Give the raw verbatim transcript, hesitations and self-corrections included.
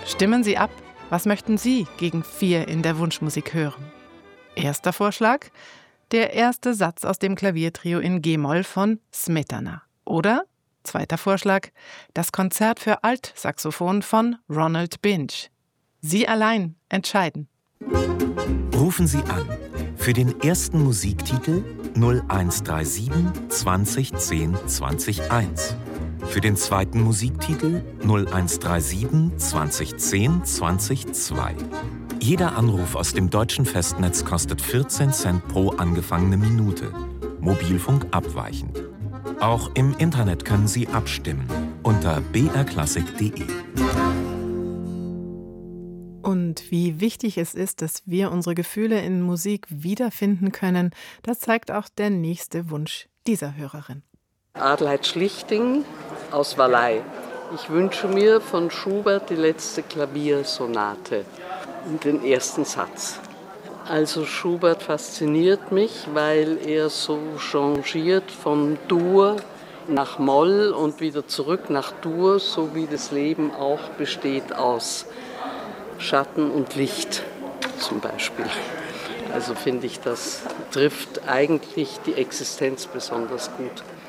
Stimmen Sie ab. Was möchten Sie gegen vier in der Wunschmusik hören? Erster Vorschlag: der erste Satz aus dem Klaviertrio in G-Moll von Smetana. Oder zweiter Vorschlag: das Konzert für Altsaxophon von Ronald Binge. Sie allein entscheiden. Rufen Sie an für den ersten Musiktitel null eins drei sieben zwanzig zehn zwanzig eins. Für den zweiten Musiktitel null eins drei sieben zwanzig zehn zwanzig zwei. Jeder Anruf aus dem deutschen Festnetz kostet vierzehn Cent pro angefangene Minute. Mobilfunk abweichend. Auch im Internet können Sie abstimmen unter b r klassik punkt d e. Und wie wichtig es ist, dass wir unsere Gefühle in Musik wiederfinden können, das zeigt auch der nächste Wunsch dieser Hörerin. Adelheid Schlichting aus Valley. Ich wünsche mir von Schubert die letzte Klaviersonate, den ersten Satz. Also Schubert fasziniert mich, weil er so changiert von Dur nach Moll und wieder zurück nach Dur, so wie das Leben auch besteht aus Schatten und Licht zum Beispiel. Also finde ich, das trifft eigentlich die Existenz besonders gut.